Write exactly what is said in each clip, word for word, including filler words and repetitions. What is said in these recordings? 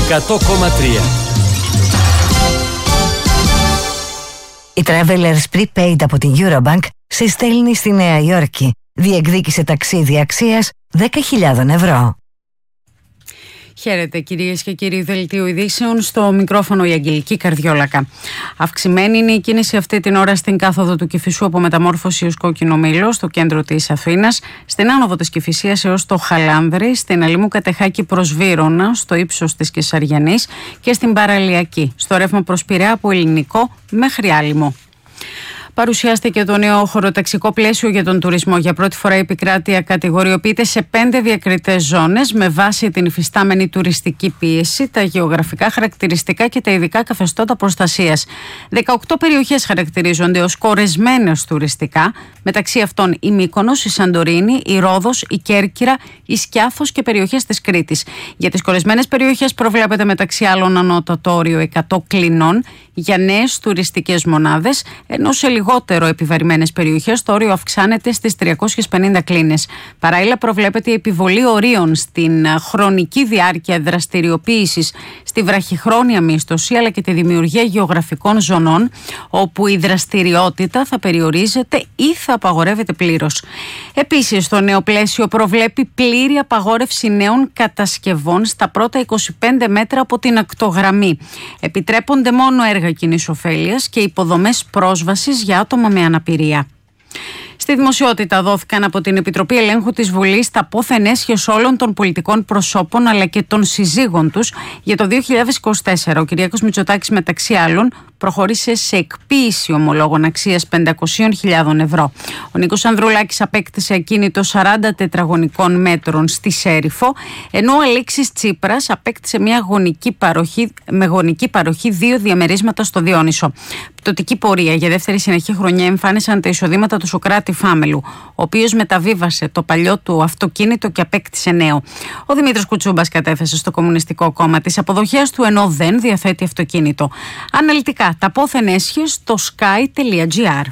εκατό κόμμα τρία. Η Travelers Prepaid από την Eurobank σε στέλνει στη Νέα Υόρκη. Διεκδίκησε ταξίδι αξίας δέκα χιλιάδες ευρώ. Χαίρετε κυρίες και κύριοι, δελτίου ειδήσεων, στο μικρόφωνο η Αγγελική Καρδιόλακα. Αυξημένη είναι η κίνηση αυτή την ώρα στην κάθοδο του Κηφισού από μεταμόρφωση ως Κόκκινο Μήλο, στο κέντρο της Αθήνας, στην άνοδο της Κηφισίας έως το Χαλάνδρη, στην Αλήμου Κατεχάκη προς Βύρωνα, στο ύψος της Κεσαριανής και στην Παραλιακή, στο ρεύμα προς Πειραιά από Ελληνικό μέχρι Άλυμο. Παρουσιάστηκε το νέο χωροταξικό πλαίσιο για τον τουρισμό. Για πρώτη φορά η επικράτεια κατηγοριοποιείται σε πέντε διακριτές ζώνες με βάση την υφιστάμενη τουριστική πίεση, τα γεωγραφικά χαρακτηριστικά και τα ειδικά καθεστώτα προστασίας. δεκαοκτώ περιοχές χαρακτηρίζονται ως κορεσμένες τουριστικά, μεταξύ αυτών η Μύκονος, η Σαντορίνη, η Ρόδος, η Κέρκυρα, η Σκιάθος και περιοχές της Κρήτης. Για τις κορεσμένες περιοχές προβλέπεται μεταξύ άλλων ανώτατο όριο εκατό κλινών για νέες τουριστικές μονάδες, ενώ σε λιγότερο επιβαρημένες περιοχές το όριο αυξάνεται στις τριακόσιες πενήντα κλίνες. Παράλληλα, προβλέπεται η επιβολή ορίων στην χρονική διάρκεια δραστηριοποίησης, στη βραχυχρόνια μίσθωση, αλλά και τη δημιουργία γεωγραφικών ζωνών, όπου η δραστηριότητα θα περιορίζεται ή θα απαγορεύεται πλήρως. Επίσης, το νέο πλαίσιο προβλέπει πλήρη απαγόρευση νέων κατασκευών στα πρώτα είκοσι πέντε μέτρα από την ακτογραμμή. Επιτρέπονται μόνο έργα κοινής ωφέλειας και υποδομές πρόσβασης για άτομα με αναπηρία. Στη δημοσιότητα δόθηκαν από την Επιτροπή Ελέγχου της Βουλής τα πόθεν έσχες όλων των πολιτικών προσώπων αλλά και των συζύγων τους για το δύο χιλιάδες είκοσι τέσσερα. Ο Κυριάκος Μητσοτάκης, μεταξύ άλλων, προχώρησε σε εκποίηση ομολόγων αξίας πεντακόσιες χιλιάδες ευρώ. Ο Νίκος Ανδρουλάκης απέκτησε ακίνητο σαράντα τετραγωνικών μέτρων στη Σέριφο, ενώ ο Αλέξης Τσίπρας απέκτησε μια γονική παροχή, με γονική παροχή δύο διαμερίσματα στο Διόνυσο. Πτωτική πορεία για δεύτερη συνεχή χρονιά εμφάνισαν τα εισοδήματα του Σωκράτη Φάμελου, ο οποίος μεταβίβασε το παλιό του αυτοκίνητο και απέκτησε νέο. Ο Δημήτρης Κουτσούμπας κατέθεσε στο Κομμουνιστικό Κόμμα τις αποδοχές του, ενώ δεν διαθέτει αυτοκίνητο. Αναλυτικά τα πόθεν έσχες στο sky τελεία gr.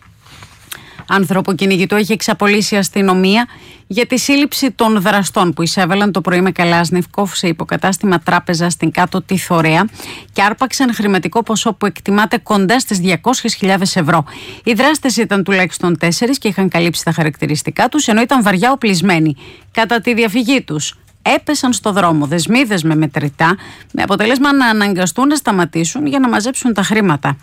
Άνθρωπο κυνηγητό έχει εξαπολύσει η αστυνομία για τη σύλληψη των δραστών που εισέβαλαν το πρωί με Καλάσνιφκοφ σε υποκατάστημα τράπεζα στην Κάτω τη Θωρέα και άρπαξαν χρηματικό ποσό που εκτιμάται κοντά στις διακόσιες χιλιάδες ευρώ. Οι δράστες ήταν τουλάχιστον τέσσερις και είχαν καλύψει τα χαρακτηριστικά τους, ενώ ήταν βαριά οπλισμένοι. Κατά τη διαφυγή τους έπεσαν στο δρόμο δεσμίδες με μετρητά, με αποτέλεσμα να αναγκαστούν να σταματήσουν για να μαζέψουν τα χρήματα.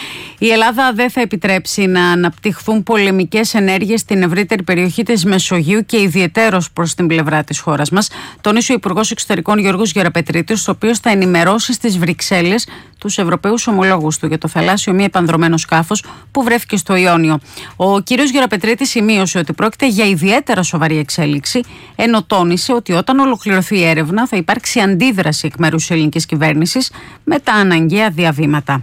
Η Ελλάδα δεν θα επιτρέψει να αναπτυχθούν πολεμικές ενέργειες στην ευρύτερη περιοχή της Μεσογείου και ιδιαιτέρως προς την πλευρά της χώρας μας, τόνισε ο Υπουργός Εξωτερικών Γιώργος Γεραπετρίτης, ο οποίος θα ενημερώσει στις Βρυξέλλες τους Ευρωπαίους ομολόγους του για το θαλάσσιο μη επανδρωμένο σκάφος που βρέθηκε στο Ιόνιο. Ο κύριος Γεραπετρίτης σημείωσε ότι πρόκειται για ιδιαίτερα σοβαρή εξέλιξη, ενώ τόνισε ότι όταν ολοκληρωθεί η έρευνα θα υπάρξει αντίδραση εκ μέρους της ελληνικής κυβέρνησης με τα αναγκαία διαβήματα.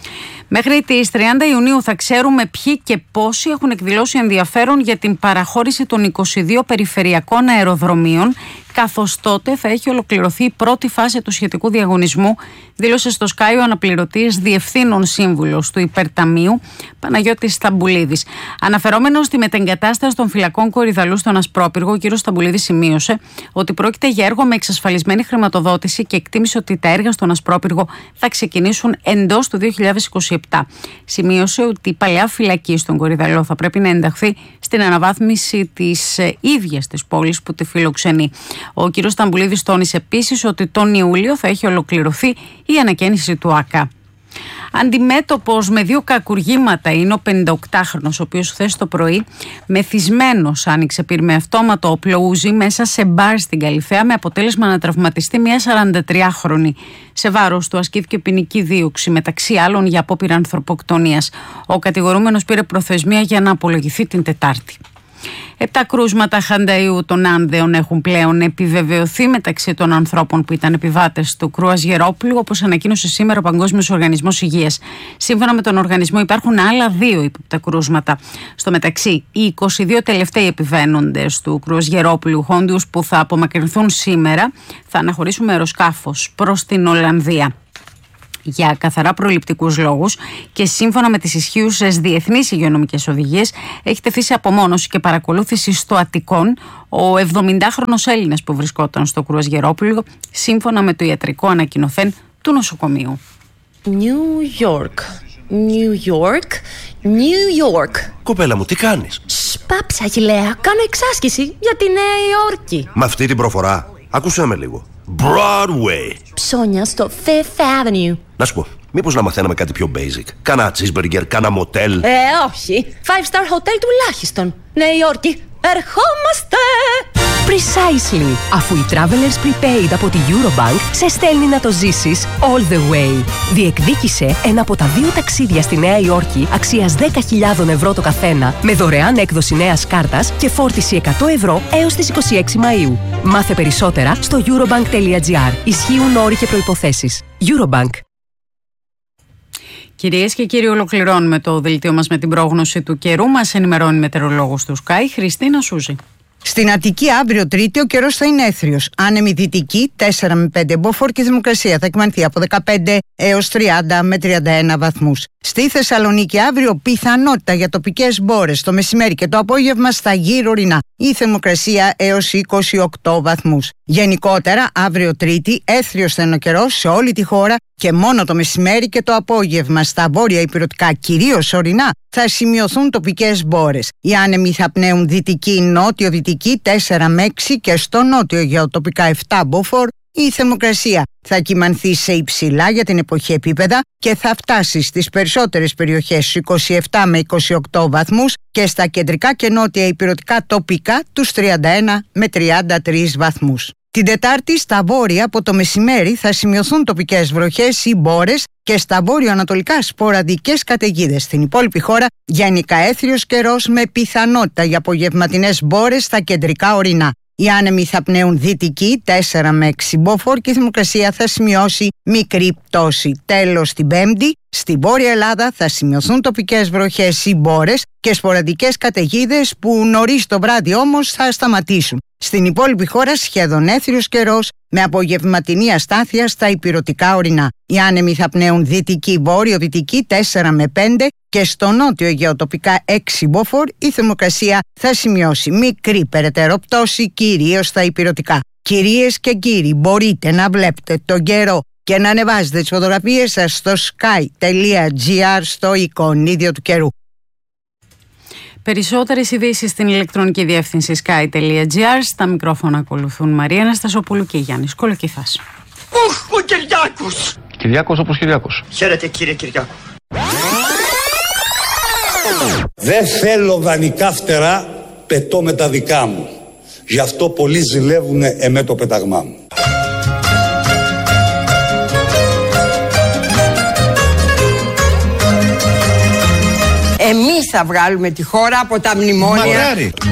Μέχρι τις τριάντα Ιουνίου θα ξέρουμε ποιοι και πόσοι έχουν εκδηλώσει ενδιαφέρον για την παραχώρηση των είκοσι δύο περιφερειακών αεροδρομίων, καθώς τότε θα έχει ολοκληρωθεί η πρώτη φάση του σχετικού διαγωνισμού, δήλωσε στο Sky ο αναπληρωτής διευθύνων σύμβουλος του Υπερταμείου Παναγιώτης Σταμπουλίδης. Αναφερόμενος στη μετεγκατάσταση των φυλακών Κορυδαλού στον Ασπρόπυργο, ο κ. Σταμπουλίδης σημείωσε ότι πρόκειται για έργο με εξασφαλισμένη χρηματοδότηση και εκτίμησε ότι τα έργα στον Ασπρόπυργο θα ξεκινήσουν εντός του δύο χιλιάδες είκοσι επτά. Σημείωσε ότι η παλαιά φυλακή στον Κορυδαλό θα πρέπει να ενταχθεί στην αναβάθμιση της ίδιας της πόλης που τη φιλοξενεί. Ο κ. Σταμπουλίδης τόνισε επίσης ότι τον Ιούλιο θα έχει ολοκληρωθεί η ανακαίνιση του ΆΚΑ. Αντιμέτωπος με δύο κακουργήματα είναι ο πενηνταοκτάχρονος, ο οποίος χθες το πρωί μεθυσμένος άνοιξε πυρ με αυτόματο όπλο ούζι μέσα σε μπαρ στην Καλιθέα, με αποτέλεσμα να τραυματιστεί μια σαραντατριάχρονη. Σε βάρος του ασκήθηκε ποινική δίωξη, μεταξύ άλλων για απόπειρα ανθρωποκτονίας. Ο κατηγορούμενος πήρε προθεσμία για να απολογηθεί την Τετάρτη. Επτά κρούσματα χανταΐου των Άνδεων έχουν πλέον επιβεβαιωθεί μεταξύ των ανθρώπων που ήταν επιβάτες του κρούας Γερόπουλου, όπως ανακοίνωσε σήμερα ο Παγκόσμιος Οργανισμός Υγείας. Σύμφωνα με τον οργανισμό, υπάρχουν άλλα δύο ύποπτα κρούσματα. Στο μεταξύ, οι είκοσι δύο τελευταίοι επιβαίνοντες του κρούας Γερόπουλου, χόντιους που θα απομακρυνθούν σήμερα, θα αναχωρήσουν με αεροσκάφος προς την Ολλανδία. Για καθαρά προληπτικούς λόγους και σύμφωνα με τις ισχύουσες διεθνείς υγειονομικές οδηγίες, έχει τεθεί σε απομόνωση και παρακολούθηση στο Αττικόν ο εβδομηντάχρονος Έλληνας που βρισκόταν στο κρουαζιερόπλοιο, σύμφωνα με το ιατρικό ανακοινωθέν του νοσοκομείου. New York. New York. New York. Κοπέλα μου, τι κάνεις? Σπάψα, Αχιλλέα. Κάνω εξάσκηση για τη Νέα Υόρκη. Με αυτή την προφορά, άκουσέ με λίγο. Broadway. Ψώνια στο Fifth Avenue. Να σου πω, μήπως να μαθαίναμε κάτι πιο basic? Κάνα cheeseburger, κάνα μοτέλ. Ε, όχι. Five star hotel τουλάχιστον. Νέα Υόρκη. Ερχόμαστε! Precisely. Αφού η Travelers Prepaid από τη Eurobank σε στέλνει να το ζήσεις all the way. Διεκδίκησε ένα από τα δύο ταξίδια στη Νέα Υόρκη αξίας δέκα χιλιάδες ευρώ το καθένα με δωρεάν έκδοση νέας κάρτας και φόρτιση εκατό ευρώ έως τις είκοσι έξι Μαΐου. Μάθε περισσότερα στο eurobank.gr. Ισχύουν όροι και προϋποθέσεις. Eurobank. Κυρίες και κύριοι, ολοκληρώνουμε το δελτίο μας με την πρόγνωση του καιρού. Μας ενημερώνει η μετεωρολόγος του Sky, Χριστίνα Σούζη. Στην Αττική αύριο Τρίτη ο καιρός θα είναι έθριος. Άνεμη δυτική τέσσερα με πέντε μποφόρ και η θερμοκρασία θα εκμανθεί από δεκαπέντε έως τριάντα με τριάντα ένα βαθμούς. Στη Θεσσαλονίκη αύριο πιθανότητα για τοπικές μπόρες το μεσημέρι και το απόγευμα στα γύρω ορεινά. Η θερμοκρασία έως είκοσι οκτώ βαθμούς. Γενικότερα αύριο Τρίτη έθριος θα είναι ο καιρός σε όλη τη χώρα και μόνο το μεσημέρι και το απόγευμα στα βόρεια ηπειρωτικά, κυρίως ορεινά, θα σημειωθούν τοπικές μπόρες. Οι άνεμοι θα πνέουν δυτική νότιο-δυτική τέσσερα με έξι και στο νότιο γεωτοπικά επτά μποφόρ. Η θερμοκρασία θα κυμανθεί σε υψηλά για την εποχή επίπεδα και θα φτάσει στις περισσότερες περιοχές είκοσι επτά με είκοσι οκτώ βαθμούς και στα κεντρικά και νότια ηπειρωτικά τοπικά τους τριάντα ένα με τριάντα τρεις βαθμούς. Την Τετάρτη στα βόρεια από το μεσημέρι θα σημειωθούν τοπικές βροχές ή μπόρες και στα βόρειο-ανατολικά σποραδικές καταιγίδες. Στην υπόλοιπη χώρα γενικά έθριος καιρός με πιθανότητα για απογευματινές μπόρες στα κεντρικά ορεινά. Οι άνεμοι θα πνέουν δυτική τέσσερα με έξι μποφόρ και η θερμοκρασία θα σημειώσει μικρή πτώση. Τέλος την Πέμπτη, στη Βόρεια Ελλάδα θα σημειωθούν τοπικές βροχές ή μπόρες και σποραδικές καταιγίδες που νωρίς το βράδυ όμως θα σταματήσουν. Στην υπόλοιπη χώρα σχεδόν έθριος καιρός με απογευματινή αστάθεια στα ηπειρωτικά ορεινά. Οι άνεμοι θα πνέουν δυτική βόρειο-δυτική τέσσερα με πέντε και στο νότιο γεωτοπικά έξι μποφόρ η θερμοκρασία θα σημειώσει μικρή περαιτέρω πτώση κυρίως στα ηπειρωτικά. Κυρίες και κύριοι, μπορείτε να βλέπετε τον καιρό και να ανεβάζετε τις φωτογραφίες σας στο sky.gr στο εικονίδιο του καιρού. Περισσότερες ειδήσεις στην ηλεκτρονική διεύθυνση sky.gr. Στα μικρόφωνα ακολουθούν Μαρία Αναστασοπούλου και Γιάννης Κολοκυθάς. Οχ, ο Κυριάκος! Κυριάκος όπως Κυριάκος. Χαίρετε κύριε Κυριάκο. Δεν θέλω δανεικά φτερά, πετώ με τα δικά μου. Γι' αυτό πολλοί ζηλεύουνε εμέ το πεταγμά μου. Εμείς θα βγάλουμε τη χώρα από τα μνημόνια. Μαγάρι.